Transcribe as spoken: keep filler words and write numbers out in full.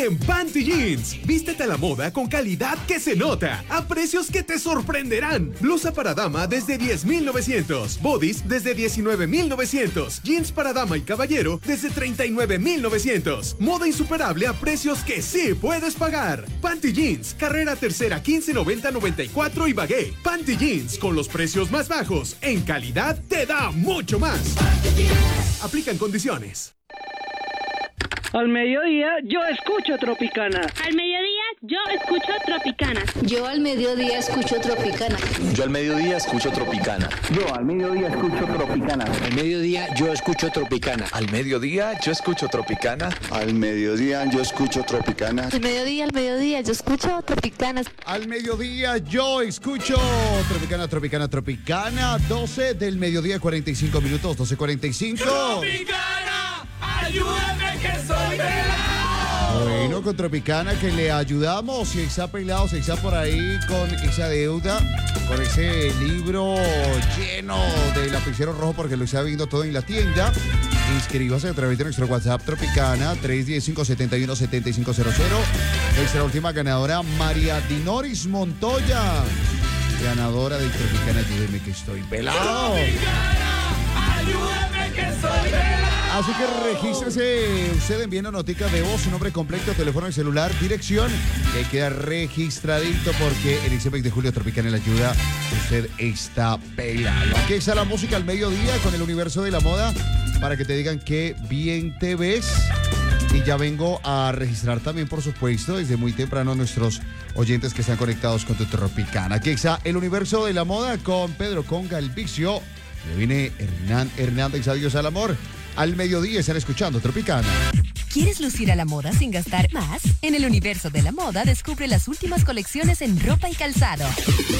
en Panty Jeans. Vístete a la moda con calidad que se nota, a precios que te sorprenderán. Blusa para dama desde diez mil novecientos, bodies desde diecinueve mil novecientos, jeans para dama y caballero desde treinta y nueve mil novecientos. Moda insuperable a precios que sí puedes pagar. Panty Jeans, carrera tercera quince noventa noventa y cuatro y Bagué. Panty Jeans, con los precios más bajos, en calidad te da mucho más. Aplican condiciones. Al mediodía yo escucho Tropicana. Al mediodía yo escucho Tropicana. Yo al mediodía escucho Tropicana. Yo al mediodía escucho Tropicana. Yo al mediodía escucho Tropicana. Al mediodía yo escucho Tropicana. Al mediodía yo escucho Tropicana. Al mediodía yo escucho Tropicana. Al mediodía, al mediodía yo escucho Tropicana. Al mediodía yo escucho Tropicana, Tropicana, Tropicana. doce del mediodía, cuarenta y cinco minutos, doce cuarenta y cinco. Tropicana, ayúdame que soy pelado. Bueno, con Tropicana que le ayudamos. Si está pelado, si está por ahí con esa deuda, con ese libro lleno de lapicero rojo porque lo está viendo todo en la tienda. Inscríbase a través de nuestro WhatsApp Tropicana tres uno cero, cinco siete uno, siete cinco cero cero. Nuestra última ganadora, María Dinoris Montoya. Ganadora de Tropicana, ayúdeme que estoy pelado. Tropicana, ayúdame que soy pelado. Así que regístrese usted enviando noticas de voz, su nombre completo, teléfono de celular, dirección, que queda registradito porque en ese mes de julio Tropicana le ayuda, usted está pelado. Aquí está la música al mediodía con el universo de la moda para que te digan qué bien te ves. Y ya vengo a registrar también, por supuesto, desde muy temprano nuestros oyentes que están conectados con tu Tropicana. Aquí está el universo de la moda con Pedro Conga, el vicio. Le viene Hernán Hernández, adiós al amor. Al mediodía están escuchando Tropicana. ¿Quieres lucir a la moda sin gastar más? En el universo de la moda descubre las últimas colecciones en ropa y calzado.